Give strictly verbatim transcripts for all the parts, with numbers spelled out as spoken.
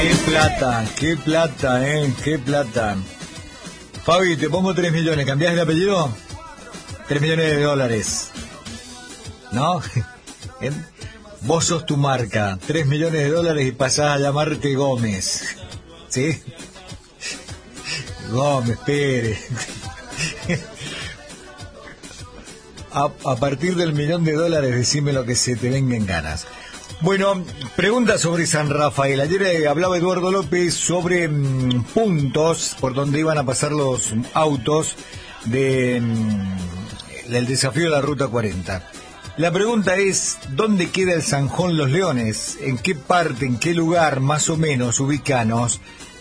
Qué plata, qué plata, eh, qué plata. Fabi, te pongo tres millones, ¿cambiás de apellido? Tres millones de dólares. ¿No? ¿Eh? Vos sos tu marca, tres millones de dólares y pasás a llamarte Gómez. ¿Sí? Gómez, Pérez. A, a partir del millón de dólares, decime lo que se te venga en ganas. Bueno, pregunta sobre San Rafael. Ayer eh, hablaba Eduardo López sobre mmm, puntos por donde iban a pasar los autos de, mmm, del desafío de la Ruta cuarenta. La pregunta es, ¿dónde queda el Zanjón Los Leones? ¿En qué parte, en qué lugar, más o menos, ubicanos?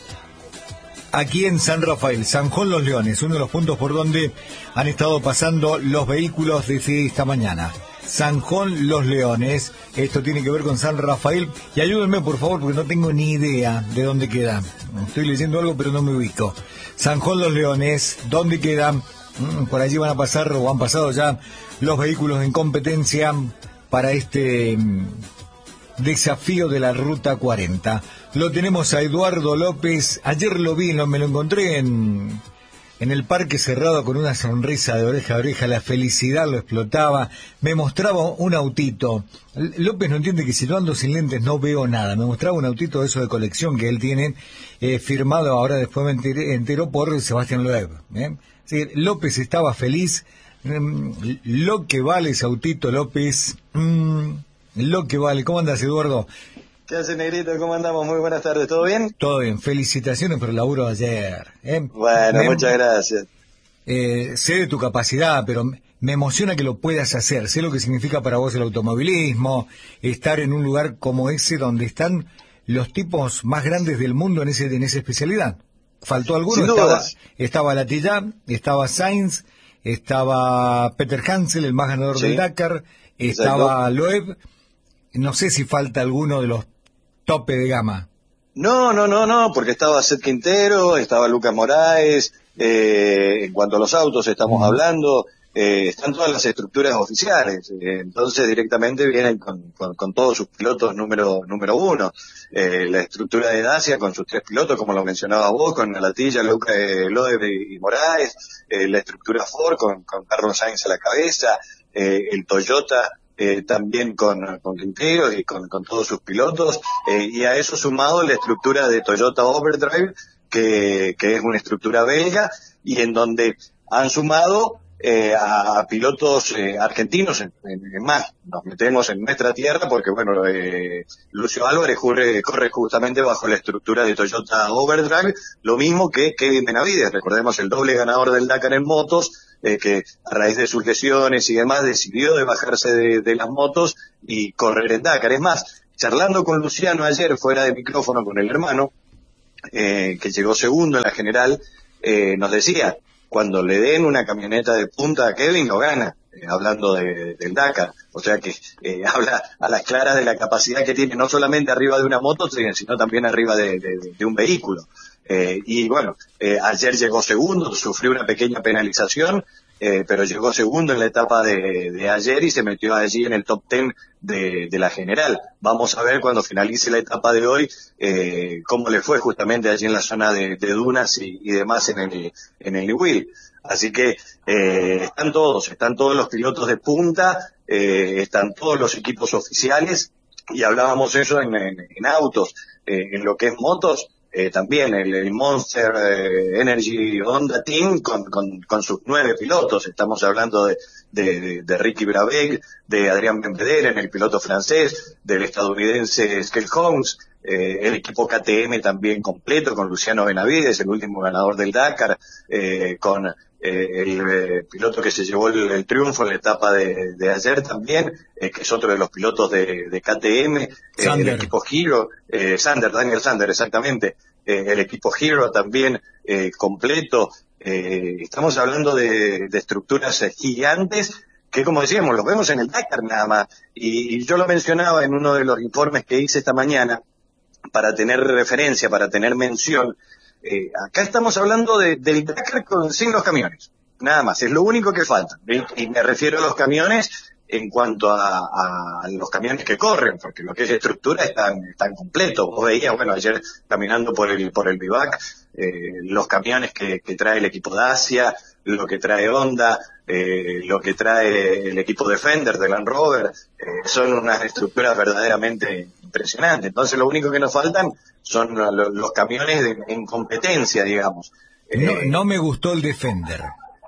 Aquí en San Rafael, Zanjón Los Leones, uno de los puntos por donde han estado pasando los vehículos desde esta mañana. Zanjón Los Leones, esto tiene que ver con San Rafael, y ayúdenme por favor porque no tengo ni idea de dónde queda. Estoy leyendo algo pero no me ubico. Zanjón Los Leones, ¿dónde quedan? Por allí van a pasar o han pasado ya los vehículos en competencia para este desafío de la Ruta cuarenta. Lo tenemos a Eduardo López. Ayer lo vi, lo, me lo encontré en, en el parque cerrado con una sonrisa de oreja a oreja. La felicidad lo explotaba. Me mostraba un autito. López no entiende que si yo ando sin lentes no veo nada. Me mostraba un autito de eso de colección que él tiene, eh, firmado, ahora después me enteré, enteró por Sebastián Loeb. ¿eh? Sí, López estaba feliz. Mm, lo que vale ese autito, López. Mm, lo que vale. ¿Cómo andas, Eduardo? ¿Qué hace, Negrito? ¿Cómo andamos? Muy buenas tardes, ¿todo bien? Todo bien, felicitaciones por el laburo de ayer. ¿eh? Bueno, me, muchas gracias. Eh, sé de tu capacidad, pero me emociona que lo puedas hacer. Sé lo que significa para vos el automovilismo, estar en un lugar como ese donde están los tipos más grandes del mundo en ese en esa especialidad. ¿Faltó alguno? Sin estaba, dudas. estaba Latilla, estaba Sainz, estaba Peter Hansel, el más ganador Sí, del Dakar, estaba exacto. Loeb. No sé si falta alguno de los tope de gama. No, no, no, no, porque estaba Seth Quintero, estaba Lucas Moraes, eh, en cuanto a los autos estamos mm. hablando, eh, están todas las estructuras oficiales, eh, entonces directamente vienen con, con, con todos sus pilotos número número uno. Eh, la estructura de Dacia con sus tres pilotos, como lo mencionabas vos, con Latilla, Lucas, eh, Loeb y Moraes, eh, la estructura Ford con, con Carlos Sainz a la cabeza, eh, el Toyota Eh, también con, con Quintero y con, con todos sus pilotos, eh, y a eso sumado la estructura de Toyota Overdrive, que, que es una estructura belga, y en donde han sumado eh, a, a pilotos eh, argentinos, en, en, en más, nos metemos en nuestra tierra, porque bueno, eh, Lucio Álvarez corre, corre justamente bajo la estructura de Toyota Overdrive, lo mismo que Kevin Benavides, recordemos el doble ganador del Dakar en motos, Eh, que a raíz de sus lesiones y demás decidió de bajarse de, de las motos y correr en Dakar. Es más, charlando con Luciano ayer fuera de micrófono con el hermano, eh, que llegó segundo en la general, eh, nos decía, cuando le den una camioneta de punta a Kevin lo gana, eh, hablando de, del Dakar. O sea que eh, habla a las claras de la capacidad que tiene, no solamente arriba de una moto, sino también arriba de, de, de un vehículo. Eh, y bueno, eh, ayer llegó segundo, sufrió una pequeña penalización, eh, pero llegó segundo en la etapa de, de ayer y se metió allí en el top ten de, de la general. Vamos a ver cuando finalice la etapa de hoy eh, cómo le fue justamente allí en la zona de, de dunas y, y demás en el, en el Will. Así que eh, están todos, están todos los pilotos de punta, eh, están todos los equipos oficiales, y hablábamos eso en, en, en autos, eh, en lo que es motos. Eh, también el, el Monster eh, Energy Honda Team con, con, con sus nueve pilotos. Estamos hablando de, de, de, de Ricky Brabec, de Adrián Benvedere, el piloto francés, del estadounidense Skell Holmes, eh, el equipo K T M también completo, con Luciano Benavides, el último ganador del Dakar, eh, con eh, el eh, piloto que se llevó el, el triunfo en la etapa de, de ayer también, eh, que es otro de los pilotos de, de K T M, eh, el equipo Hero, eh, Sander, Daniel Sander, exactamente, eh, el equipo Hero también eh, completo. Eh, estamos hablando de, de estructuras eh, gigantes que, como decíamos, los vemos en el Dakar nada más, y, y yo lo mencionaba en uno de los informes que hice esta mañana para tener referencia, para tener mención. Eh, acá estamos hablando de, del Dakar con, sin los camiones, nada más, es lo único que falta. Y me refiero a los camiones en cuanto a, a los camiones que corren, porque lo que es estructura están, están completos. Vos veías, bueno, ayer caminando por el, por el Vivac, eh, los camiones que, que trae el equipo Dacia, lo que trae Honda, eh, lo que trae el equipo Defender de Land Rover, eh, son unas estructuras verdaderamente impresionantes. Entonces lo único que nos faltan son los, los camiones de, en competencia, digamos. No, Eh, no me gustó el Defender.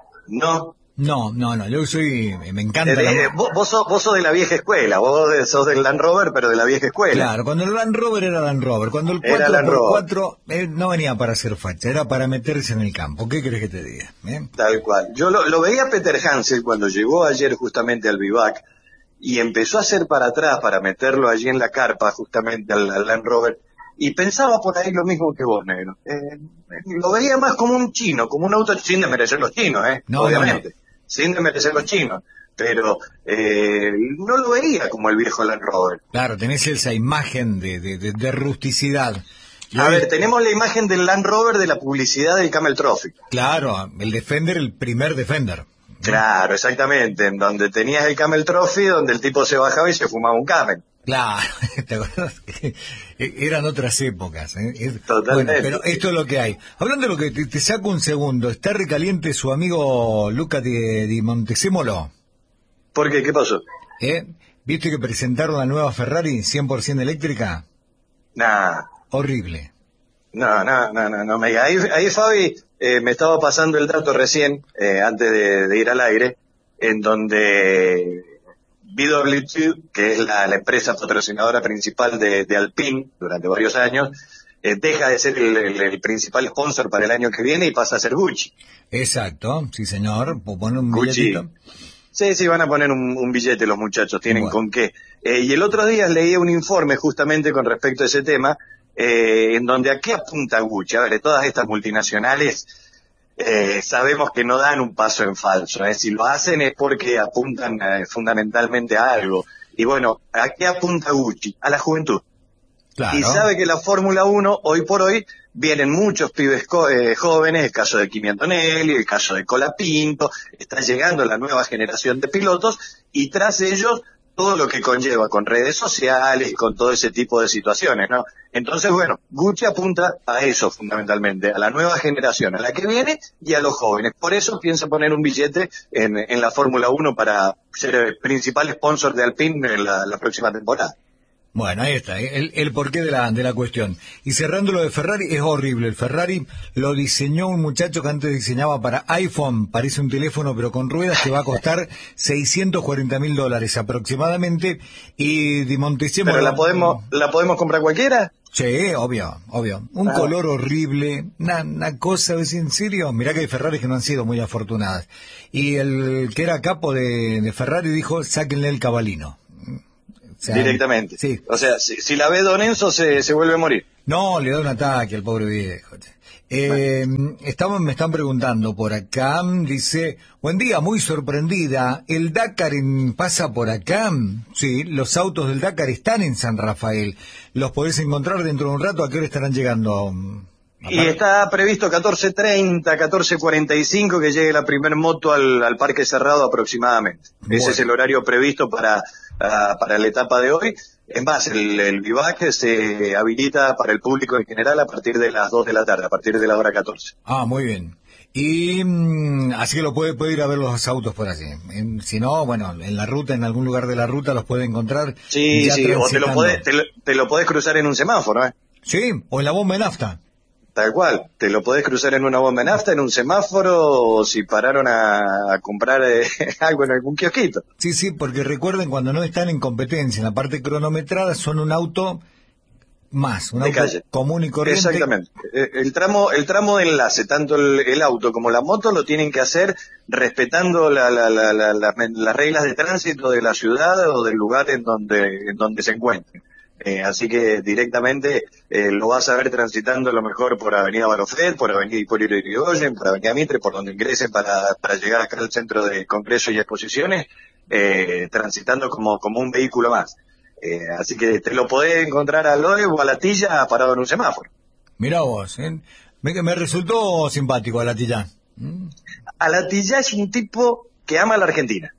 no. No, no, no, yo soy, me encanta. Eh, la... eh, vos, vos, sos, vos sos de la vieja escuela, vos sos del Land Rover, pero de la vieja escuela. Claro, cuando el Land Rover era Land Rover, cuando el Era cuatro Land por Rover. cuatro eh, no venía para hacer facha, era para meterse en el campo. ¿Qué crees que te diga? ¿Eh? Tal cual. Yo lo, lo veía a Peter Hansel cuando llegó ayer justamente al Vivac y empezó a hacer para atrás para meterlo allí en la carpa justamente al, al Land Rover y pensaba por ahí lo mismo que vos, negro. Eh, lo veía más como un chino, como un auto sin desmerecer los chinos, eh, No, obviamente. no, no. Sin desmerecer los chinos, pero eh, no lo veía como el viejo Land Rover. Claro, tenés esa imagen de, de, de, de rusticidad. A ver, tenemos la imagen del Land Rover de la publicidad del Camel Trophy. Claro, el Defender, el primer Defender. Claro, exactamente, en donde tenías el Camel Trophy, donde el tipo se bajaba y se fumaba un camel. Claro, ¿te acuerdas? Que eran otras épocas. ¿eh? Es, Totalmente. Bueno, pero esto es lo que hay. Hablando de lo que te, te saco un segundo, está recaliente su amigo Luca di, di Montezemolo. ¿Por qué? ¿Qué pasó? ¿Eh? ¿Viste que presentaron la nueva Ferrari cien por ciento eléctrica? Nah, Horrible. no, no, no, no, no me digas. Ahí, ahí Fabi, eh, me estaba pasando el dato recién, eh, antes de, de ir al aire, en donde B W dos, que es la, la empresa patrocinadora principal de, de Alpine durante varios años, eh, deja de ser el, el, el principal sponsor para el año que viene y pasa a ser Gucci. Exacto, sí señor, pues pone un Gucci. billetito. Sí, sí, van a poner un, un billete los muchachos, tienen Bueno. con qué. Eh, y el otro día leí un informe justamente con respecto a ese tema, eh, en donde a qué apunta Gucci. A ver, de todas estas multinacionales, eh, sabemos que no dan un paso en falso. ¿eh? Si lo hacen es porque apuntan eh, fundamentalmente a algo. Y bueno, ¿a qué apunta Gucci? A la juventud. Claro. Y sabe que la Fórmula uno, hoy por hoy, vienen muchos pibes co- eh, jóvenes, el caso de Kimi Antonelli, el caso de Colapinto, está llegando la nueva generación de pilotos, y tras ellos todo lo que conlleva con redes sociales y con todo ese tipo de situaciones, ¿no? Entonces, bueno, Gucci apunta a eso fundamentalmente, a la nueva generación, a la que viene y a los jóvenes. Por eso piensa poner un billete en, en la Fórmula uno para ser el principal sponsor de Alpine en la, la próxima temporada. Bueno, ahí está, el, el porqué de la, de la cuestión. Y cerrando lo de Ferrari, es horrible. El Ferrari lo diseñó un muchacho que antes diseñaba para iPhone, parece un teléfono pero con ruedas, que va a costar seiscientos cuarenta mil dólares aproximadamente. Y Di Montezemolo... ¿Pero la podemos, la podemos comprar cualquiera? Sí, obvio, obvio. Un Ah. color horrible, una, una cosa, ¿es en serio? Mirá que hay Ferraris que no han sido muy afortunadas. Y el que era capo de, de Ferrari dijo, sáquenle el cabalino. O sea, Directamente. Sí. O sea, si, si la ve Don Enzo se, se vuelve a morir. No, le da un ataque al pobre viejo. Eh, estamos, me están preguntando por acá, dice, buen día, muy sorprendida, ¿el Dakar en- pasa por acá? Sí, los autos del Dakar están en San Rafael, los podés encontrar dentro de un rato. ¿A qué hora estarán llegando? Y está previsto catorce treinta, catorce cuarenta y cinco que llegue la primer moto al, al parque cerrado aproximadamente. Bueno. Ese es el horario previsto para, uh, para la etapa de hoy. Es más, el, el Vivac se habilita para el público en general a partir de las dos de la tarde, a partir de la hora catorce. Ah, muy bien. Y mm, así que lo puede, puede ir a ver los autos por allí. En- si no, bueno, en la ruta, en algún lugar de la ruta los puede encontrar. Sí, ya sí, o te lo, transitando. podés, te, lo, te lo podés cruzar en un semáforo, ¿eh? Sí, o en la bomba de nafta. Tal cual, te lo podés cruzar en una bomba de nafta, en un semáforo, o si pararon a, a comprar eh, algo en algún kiosquito. Sí, sí, porque recuerden, cuando no están en competencia, en la parte cronometrada, son un auto más, un De auto calle. común y corriente. Exactamente. Eh, El tramo, el tramo de enlace, tanto el, el auto como la moto, lo tienen que hacer respetando la, la, la, la, la- las reglas de tránsito de la ciudad o del lugar en donde, en donde se encuentren. Eh, así que directamente eh, lo vas a ver transitando a lo mejor por Avenida Barofet, por Avenida Hipólito Yrigoyen, por Avenida Mitre, por donde ingresen para, para llegar acá al centro de congresos y exposiciones, eh, transitando como, como un vehículo más. Eh, así que te lo podés encontrar al Loe o a la Tilla parado en un semáforo. Mirá vos, ¿eh? me, me resultó simpático a la tilla. ¿Mm? A la Tilla es un tipo que ama a la Argentina.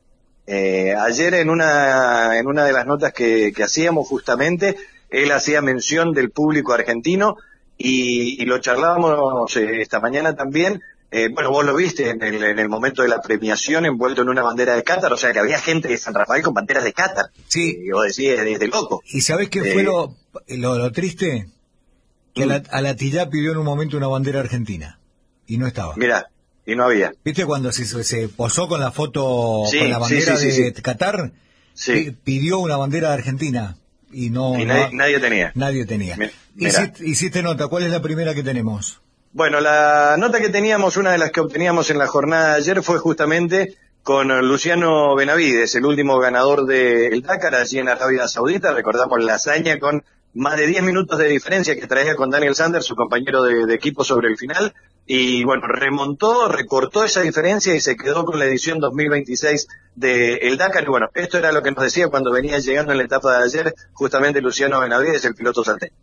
Eh, ayer en una, en una de las notas que, que hacíamos justamente, él hacía mención del público argentino y, y lo charlábamos eh, esta mañana también. Eh, bueno, vos lo viste en el, en el momento de la premiación envuelto en una bandera de Qatar, o sea que había gente de San Rafael con banderas de Qatar. Sí. Y vos decís, es de loco. ¿Y sabés qué Eh, fue lo, lo, lo triste? Que mm. la, a la Tillá pidió en un momento una bandera argentina y no estaba. Mirá, y no había. ¿Viste cuando se, se posó con la foto, Sí, con la sí, bandera sí, sí, de sí. Qatar? Sí. Pi- Pidió una bandera de Argentina y no... Y no- nadie, nadie tenía. nadie tenía. Mi- mirá. Hiciste, hiciste nota, ¿cuál es la primera que tenemos? Bueno, la nota que teníamos, una de las que obteníamos en la jornada de ayer fue justamente con Luciano Benavides, el último ganador del Dakar allí en Arabia Saudita. Recordamos la hazaña con más de diez minutos de diferencia que traía con Daniel Sanders, su compañero de, de equipo sobre el final. Y bueno, remontó, recortó esa diferencia y se quedó con la edición dos mil veintiséis del Dakar. Y bueno, esto era lo que nos decía cuando venía llegando en la etapa de ayer justamente Luciano Benavides, el piloto salteño.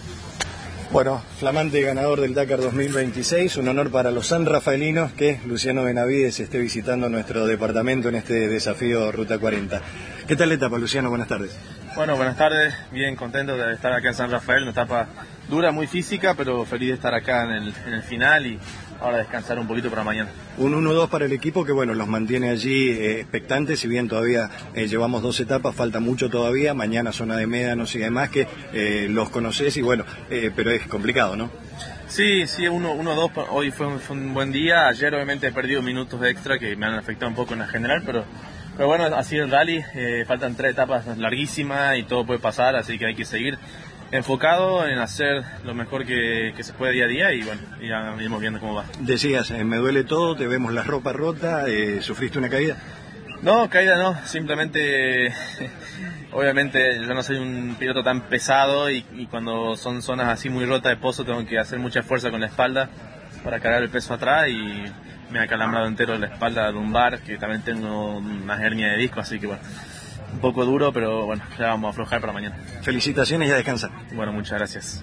Bueno, flamante ganador del Dakar dos mil veintiséis, un honor para los sanrafaelinos que Luciano Benavides esté visitando nuestro departamento en este desafío Ruta cuarenta. ¿Qué tal la etapa, Luciano? Buenas tardes. Bueno, buenas tardes, bien contento de estar acá en San Rafael, una etapa dura, muy física, pero feliz de estar acá en el, en el final y ahora descansar un poquito para mañana. Un uno dos para el equipo que, bueno, los mantiene allí eh, expectantes, si bien todavía eh, llevamos dos etapas, falta mucho todavía, mañana zona de médanos y demás que eh, los conocés y bueno, eh, pero es complicado, ¿no? Sí, sí, uno dos, hoy fue un, fue un buen día, ayer obviamente he perdido minutos extra que me han afectado un poco en la general, pero... Pero bueno, así el rally, eh, faltan tres etapas larguísimas y todo puede pasar, así que hay que seguir enfocado en hacer lo mejor que, que se puede día a día y bueno, ya iremos viendo cómo va. Decías, eh, me duele todo, te vemos la ropa rota, eh, ¿sufriste una caída? No, caída no, simplemente, obviamente yo no soy un piloto tan pesado y, y cuando son zonas así muy rotas de pozo tengo que hacer mucha fuerza con la espalda para cargar el peso atrás y... Me ha calambrado entero la espalda lumbar, que también tengo una hernia de disco, así que bueno, un poco duro, pero bueno, ya vamos a aflojar para mañana. Felicitaciones y a descansar. Bueno, muchas gracias.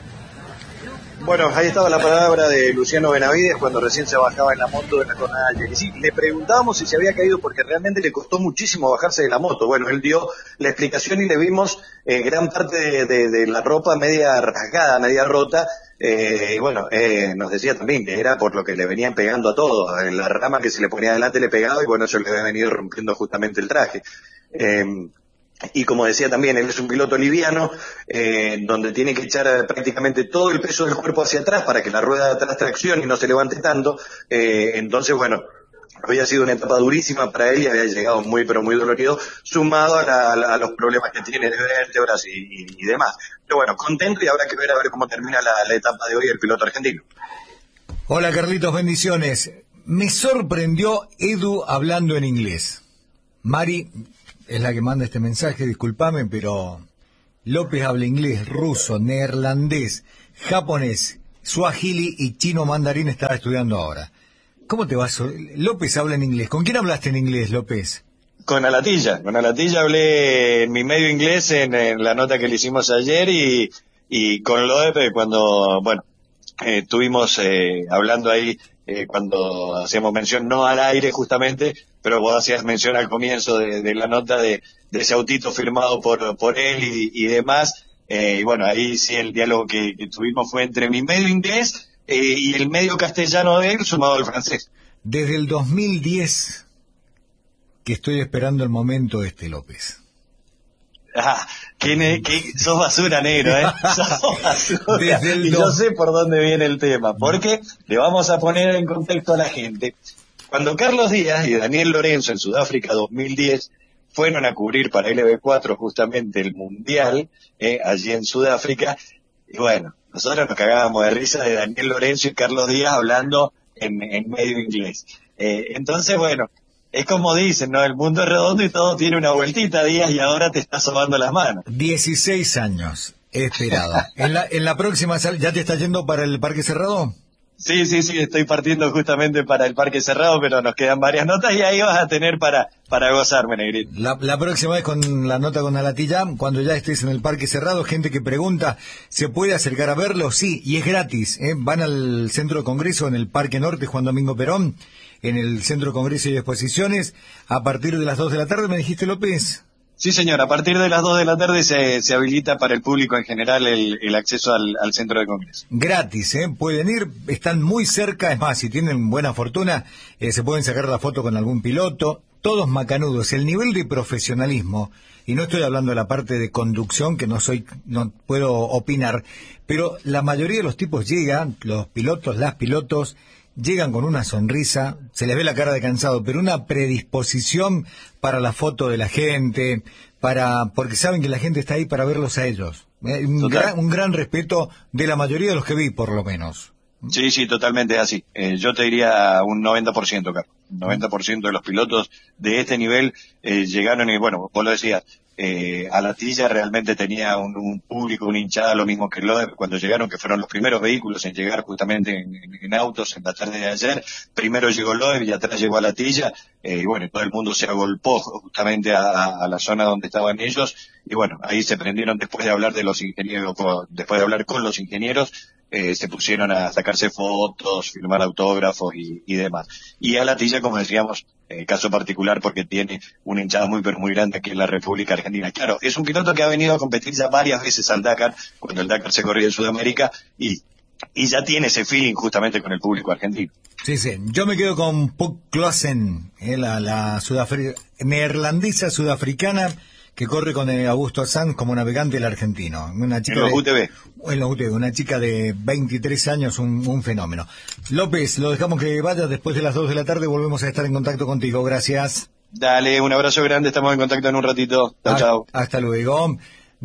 Bueno, ahí estaba la palabra de Luciano Benavides cuando recién se bajaba en la moto de la jornada de ayer. Y sí, le preguntábamos si se había caído porque realmente le costó muchísimo bajarse de la moto. Bueno, él dio la explicación y le vimos eh, gran parte de, de, de la ropa media rasgada, media rota. Eh, y bueno, eh, nos decía también que era por lo que le venían pegando a todo. En la rama que se le ponía adelante le pegaba y bueno, eso le había venido rompiendo justamente el traje. Eh, Y como decía también, él es un piloto liviano, eh, donde tiene que echar prácticamente todo el peso del cuerpo hacia atrás para que la rueda de atrás traccione y no se levante tanto. Eh, entonces, bueno, había sido una etapa durísima para él y había llegado muy, pero muy dolorido, sumado a, la, a, la, a los problemas que tiene de vértebras y, y, y demás. Pero bueno, contento y habrá que ver a ver cómo termina la, la etapa de hoy el piloto argentino. Hola Carlitos, bendiciones. Me sorprendió Edu hablando en inglés. Mari... es la que manda este mensaje, discúlpame, pero López habla inglés, ruso, neerlandés, japonés, suajili y chino mandarín estaba estudiando ahora. ¿Cómo te vas? López habla en inglés. ¿Con quién hablaste en inglés, López? Con Alatilla, con Alatilla hablé en mi medio inglés en, en la nota que le hicimos ayer y, y con Loeb cuando, bueno, eh, estuvimos eh, hablando ahí eh, cuando hacíamos mención, no al aire justamente, pero vos hacías mención al comienzo de, de la nota de, de ese autito firmado por, por él y, y demás, eh, y bueno, ahí sí el diálogo que, que tuvimos fue entre mi medio inglés eh, y el medio castellano de él sumado al francés. Desde el dos mil diez que estoy esperando el momento este, López. Ah, que, ne, que sos basura, negro, ¿eh? Sos basura. Desde el y do... yo sé por dónde viene el tema, porque le vamos a poner en contexto a la gente. Cuando Carlos Díaz y Daniel Lorenzo en Sudáfrica dos mil diez fueron a cubrir para L B cuatro justamente el Mundial, eh, allí en Sudáfrica, y bueno, nosotros nos cagábamos de risa de Daniel Lorenzo y Carlos Díaz hablando en, en medio inglés. Eh, entonces, bueno, es como dicen, ¿no? El mundo es redondo y todo tiene una vueltita, Díaz, y ahora te está sobando las manos. dieciséis años he esperado. ¿En la, en la próxima sal... ya te está yendo para el Parque Cerrado? Sí, sí, sí, estoy partiendo justamente para el Parque Cerrado, pero nos quedan varias notas y ahí vas a tener para para gozarme, Negrito. La, la próxima vez con la nota con Alatilla, cuando ya estés en el Parque Cerrado, gente que pregunta, ¿se puede acercar a verlo? Sí, y es gratis, ¿eh? Van al Centro de Congreso en el Parque Norte, Juan Domingo Perón, en el Centro de Congreso y Exposiciones, a partir de las dos de la tarde, me dijiste, López. Sí, señor, a partir de las dos de la tarde se, se habilita para el público en general el, el acceso al, al Centro de Congreso. Gratis, ¿eh? Pueden ir, están muy cerca, es más, si tienen buena fortuna, eh, se pueden sacar la foto con algún piloto, todos macanudos. El nivel de profesionalismo, y no estoy hablando de la parte de conducción, que no soy, no puedo opinar, pero la mayoría de los tipos llegan, los pilotos, las pilotos, llegan con una sonrisa, se les ve la cara de cansado, pero una predisposición para la foto de la gente, para porque saben que la gente está ahí para verlos a ellos. Eh, un, gran, un gran respeto de la mayoría de los que vi, por lo menos. Sí, sí, totalmente así. Eh, yo te diría un noventa por ciento, Carlos. Un noventa por ciento de los pilotos de este nivel eh, llegaron y, bueno, vos lo decías, eh, Alatilla realmente tenía un, un público, una hinchada, lo mismo que Loeb cuando llegaron, que fueron los primeros vehículos en llegar justamente en, en, en autos en la tarde de ayer. Primero llegó Loeb y atrás llegó Alatilla, eh, y bueno, todo el mundo se agolpó justamente a, a la zona donde estaban ellos, y bueno, ahí se prendieron después de hablar de los ingenieros, después de hablar con los ingenieros, eh, se pusieron a sacarse fotos, firmar autógrafos y, y demás. Y Alatilla, como decíamos, eh, caso particular porque tiene una hinchada muy pero muy grande aquí en la República Argentina. Claro, es un piloto que ha venido a competir ya varias veces al Dakar, cuando el Dakar se corría en Sudamérica, y, y ya tiene ese feeling justamente con el público argentino. Sí, sí. Yo me quedo con Puk Clausen, eh, la, la sudafri- neerlandesa sudafricana, que corre con el Augusto Sanz como navegante el argentino. Una chica en los de, U T V. En los U T V, una chica de veintitrés años, un, un fenómeno. López, lo dejamos que vaya después de las dos de la tarde, volvemos a estar en contacto contigo. Gracias. Dale, un abrazo grande, estamos en contacto en un ratito. Chao, chao. Hasta luego.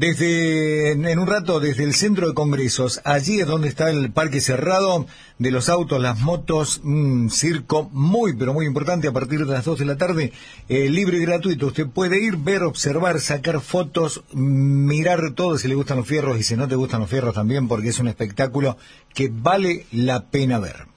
Desde, en un rato, desde el Centro de Congresos, allí es donde está el Parque Cerrado, de los autos, las motos, un circo muy, pero muy importante a partir de las dos de la tarde, eh, libre y gratuito. Usted puede ir, ver, observar, sacar fotos, mirar todo si le gustan los fierros y si no te gustan los fierros también, porque es un espectáculo que vale la pena ver.